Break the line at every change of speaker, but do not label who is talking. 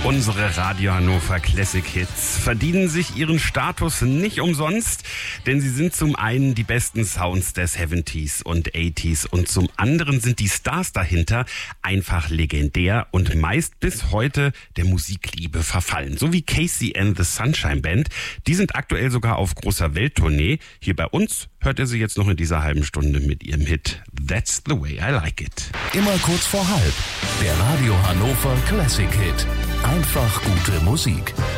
Unsere Radio Hannover Classic Hits verdienen sich ihren Status nicht umsonst, denn sie sind zum einen die besten Sounds der 70s und 80s und zum anderen sind die Stars dahinter einfach legendär und meist bis heute der Musikliebe verfallen. So wie Casey and the Sunshine Band. Die sind aktuell sogar auf großer Welttournee. Hier bei uns hört ihr sie jetzt noch in dieser halben Stunde mit ihrem Hit That's the Way I Like It.
Immer kurz vor halb. Der Radio Hannover Classic Hit. Einfach gute Musik.